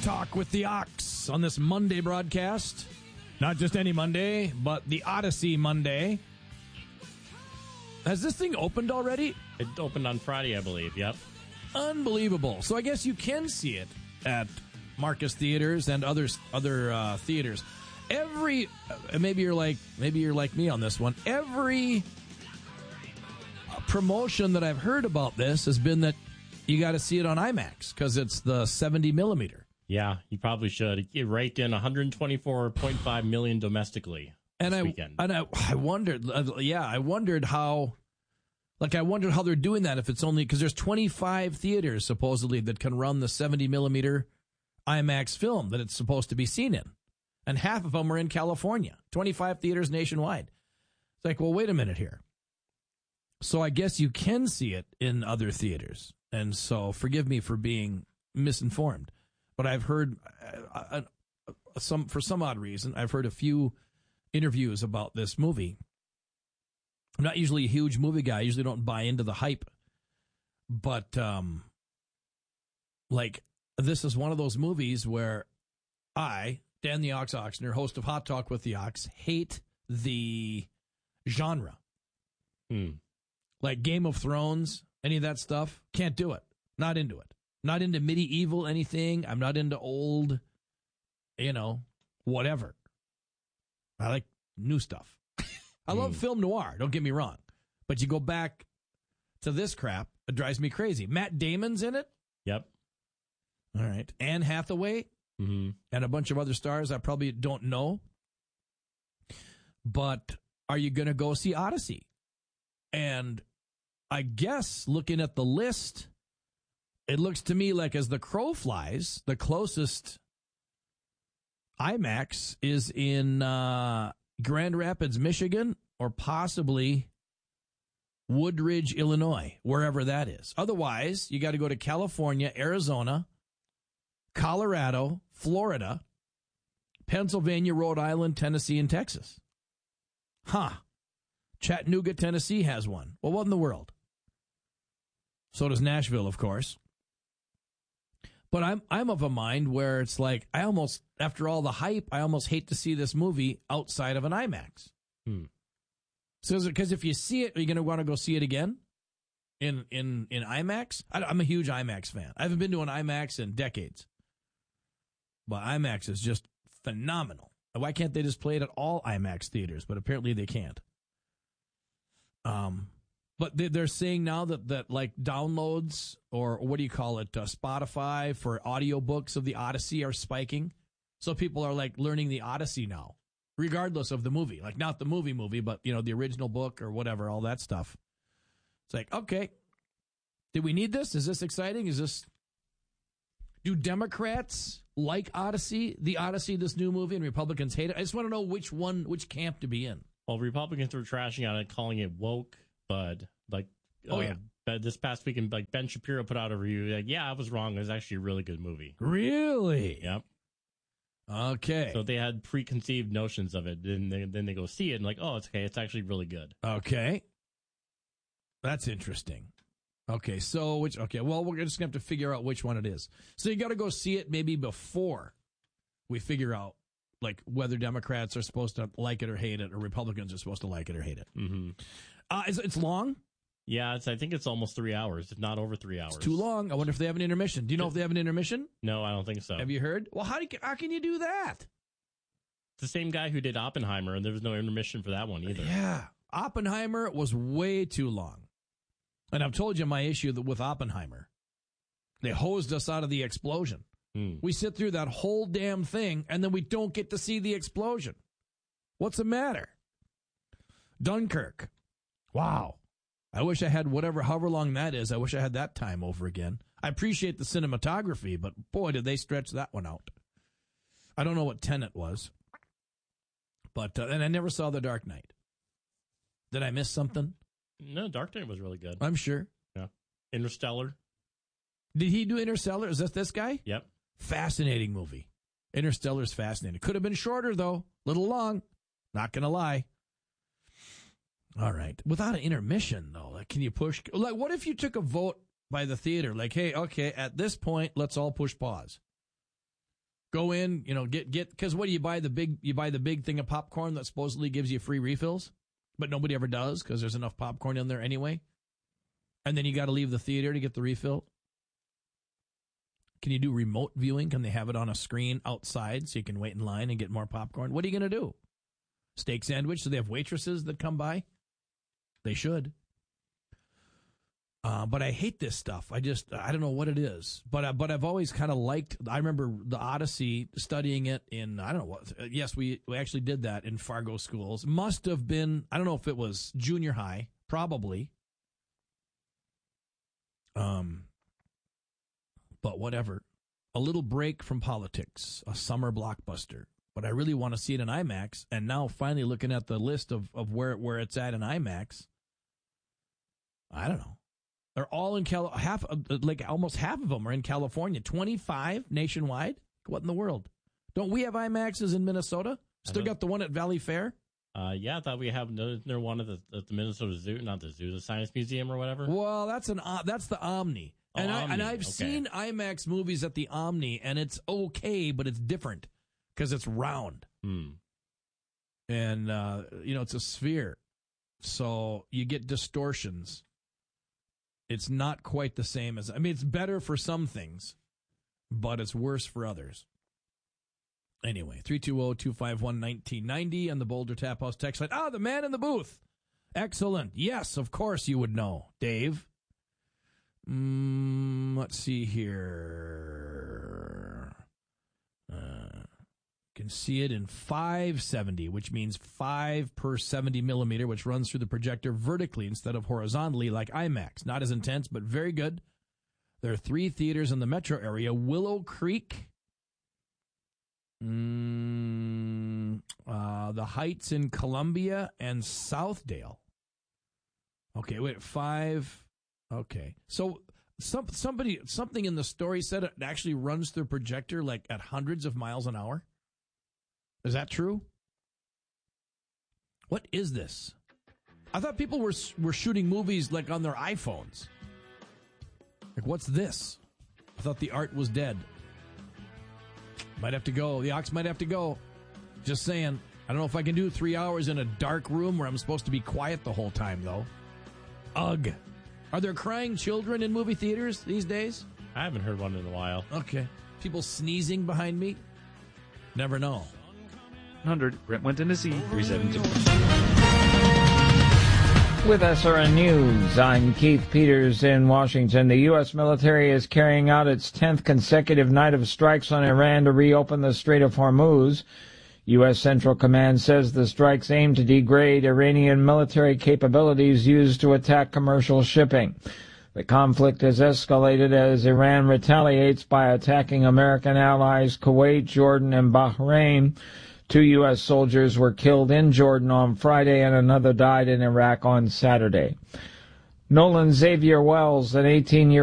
Talk with the Ox on this Monday broadcast. Not just any Monday, but the Odyssey Monday. Has this thing opened already? It opened on Friday, I believe. Yep. Unbelievable. So I guess you can see it at Marcus Theaters and other theaters. Maybe you're like me on this one. Every promotion that I've heard about this has been that you got to see it on IMAX because it's the 70 millimeter. Yeah, you probably should. It raked in 124.5 million domestically this weekend. I wondered, I wondered how they're doing that if it's only because there's 25 theaters supposedly that can run the 70 millimeter IMAX film that it's supposed to be seen in, and half of them are in California. 25 theaters nationwide. It's like, well, wait a minute here. So I guess you can see it in other theaters, and so forgive me for being misinformed. But I've heard for some odd reason, I've heard a few interviews about this movie. I'm not usually a huge movie guy. I usually don't buy into the hype. But, this is one of those movies where I, Dan the Ox Oxner, host of Hot Talk with the Ox, hate the genre. Like Game of Thrones, any of that stuff, can't do it. Not into it. Not into medieval anything. I'm not into old, whatever. I like new stuff. I love film noir, don't get me wrong. But you go back to this crap, it drives me crazy. Matt Damon's in it? Yep. All right. Anne Hathaway? And a bunch of other stars I probably don't know. But are you going to go see Odyssey? And I guess looking at the list, it looks to me like as the crow flies, the closest IMAX is in Grand Rapids, Michigan, or possibly Woodridge, Illinois, wherever that is. Otherwise, you got to go to California, Arizona, Colorado, Florida, Pennsylvania, Rhode Island, Tennessee, and Texas. Chattanooga, Tennessee has one. Well, what in the world? So does Nashville, of course. But I'm of a mind where it's like, I almost, after all the hype, I almost hate to see this movie outside of an IMAX. So because if you see it, are you going to want to go see it again in IMAX? I'm a huge IMAX fan. I haven't been to an IMAX in decades. But IMAX is just phenomenal. Why can't they just play it at all IMAX theaters? But apparently they can't. But they're saying now that like downloads or what do you call it, Spotify for audiobooks of the Odyssey are spiking. So people are like learning the Odyssey now, regardless of the movie. Like not the movie, but the original book or whatever, all that stuff. It's like, okay, did we need this? Is this exciting? Do Democrats like Odyssey, this new movie, and Republicans hate it? I just want to know which camp to be in. Well, Republicans were trashing on it, calling it woke. But this past weekend, like Ben Shapiro put out a review. Like, yeah, I was wrong. It was actually a really good movie. Really? Yep. Okay. So they had preconceived notions of it. Then they go see it and like, oh, it's okay. It's actually really good. Okay. That's interesting. Okay. So well, we're just going to have to figure out which one it is. So you got to go see it maybe before we figure out like whether Democrats are supposed to like it or hate it, or Republicans are supposed to like it or hate it. It's long? Yeah, I think it's almost 3 hours, if not over 3 hours. It's too long. I wonder if they have an intermission. Do you know if they have an intermission? No, I don't think so. Have you heard? Well, how can you do that? It's the same guy who did Oppenheimer, and there was no intermission for that one either. Yeah. Oppenheimer was way too long. And I've told you my issue with Oppenheimer. They hosed us out of the explosion. We sit through that whole damn thing, and then we don't get to see the explosion. What's the matter? Dunkirk. Wow. I wish I had however long that is. I wish I had that time over again. I appreciate the cinematography, but boy, did they stretch that one out. I don't know what Tenet was. But, and I never saw The Dark Knight. Did I miss something? No, Dark Knight was really good. I'm sure. Yeah. Interstellar. Did he do Interstellar? Is this guy? Yep. Fascinating movie. Interstellar's fascinating. Could have been shorter, though. Little long. Not going to lie. All right. Without an intermission, though, like, can you push? Like, what if you took a vote by the theater? Like, hey, okay, at this point, let's all push pause. Go in, get because what do you buy the big thing of popcorn that supposedly gives you free refills, but nobody ever does because there's enough popcorn in there anyway. And then you got to leave the theater to get the refill. Can you do remote viewing? Can they have it on a screen outside so you can wait in line and get more popcorn? What are you going to do? Steak sandwich? So they have waitresses that come by? They should. But I hate this stuff. I don't know what it is. But I've always kind of liked, I remember the Odyssey, studying it in, I don't know what, yes, we actually did that in Fargo schools. Must have been, I don't know if it was junior high, probably. But whatever. A little break from politics, a summer blockbuster. But I really want to see it in IMAX, and now finally looking at the list of where it's at in IMAX, I don't know. They're all in almost half of them are in California. 25 nationwide. What in the world? Don't we have IMAXs in Minnesota? Still got the one at Valley Fair? Yeah, I thought we have another one at the Minnesota Zoo, not the zoo, the Science Museum or whatever. Well, that's the Omni. And I've seen IMAX movies at the Omni, and it's okay, but it's different because it's round. And it's a sphere, so you get distortions. It's not quite the same as, it's better for some things, but it's worse for others. Anyway, 320-251-1990 on the Boulder Tap House text line. The man in the booth. Excellent. Yes, of course you would know, Dave. Let's see here. Can see it in 570, which means 5 per 70 millimeter, which runs through the projector vertically instead of horizontally like IMAX. Not as intense, but very good. There are 3 theaters in the metro area: Willow Creek, the Heights in Columbia, and Southdale. Okay, wait, 5. Okay, so something in the story said it actually runs through projector like at hundreds of miles an hour. Is that true? What is this? I thought people were shooting movies like on their iPhones. Like, what's this? I thought the art was dead. Might have to go. The Ox might have to go. Just saying. I don't know if I can do 3 hours in a dark room where I'm supposed to be quiet the whole time, though. Ugh. Are there crying children in movie theaters these days? I haven't heard one in a while. Okay. People sneezing behind me? Never know. 100, Brent went into Z, 372. With SRN News, I'm Keith Peters in Washington. The U.S. military is carrying out its 10th consecutive night of strikes on Iran to reopen the Strait of Hormuz. U.S. Central Command says the strikes aim to degrade Iranian military capabilities used to attack commercial shipping. The conflict has escalated as Iran retaliates by attacking American allies Kuwait, Jordan, and Bahrain. 2 U.S. soldiers were killed in Jordan on Friday and another died in Iraq on Saturday. Nolan Xavier Wells, an 18-year-old